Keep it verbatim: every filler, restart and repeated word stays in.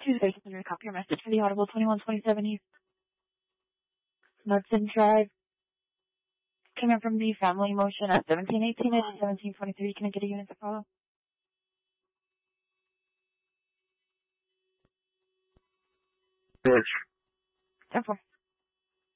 Tuesday, September, copy your message for the Audible twenty-one twenty-seven East Knudsen Drive. Coming from the Family Motion at seventeen eighteen and seventeen twenty-three. Can I get a unit to follow? Bitch. ten four.